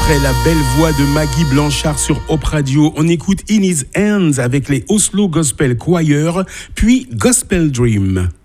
Après la belle voix de Maggie Blanchard sur Hop Radio, on écoute In His Hands avec les Oslo Gospel Choir, puis Gospel Dream.